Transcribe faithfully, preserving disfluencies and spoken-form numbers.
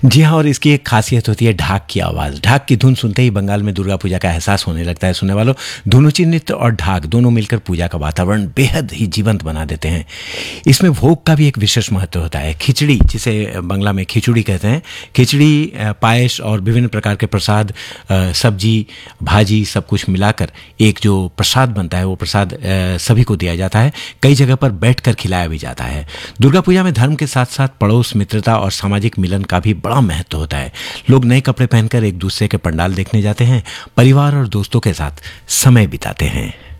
जी हाँ, और इसकी एक खासियत होती है ढाक की आवाज़। ढाक की धुन सुनते ही बंगाल में दुर्गा पूजा का एहसास होने लगता है। सुनने वालों, धुनुची नृत्य और ढाक दोनों मिलकर पूजा का वातावरण बेहद ही जीवंत बना देते हैं। इसमें भोग का भी एक विशेष महत्व होता है। खिचड़ी, जिसे बंगला में खिचड़ी कहते हैं, खिचड़ी, पायस और विभिन्न प्रकार के प्रसाद, सब्जी, भाजी, सब कुछ मिलाकर एक जो प्रसाद बनता है, वो प्रसाद सभी को दिया जाता है। कई जगह पर बैठकर खिलाया भी जाता है। दुर्गा पूजा में धर्म के साथ साथ पड़ोस, मित्रता और सामाजिक मिलन का भी बड़ा महत्व होता है। लोग नए कपड़े पहनकर एक दूसरे के पंडाल देखने जाते हैं, परिवार और दोस्तों के साथ समय बिताते हैं।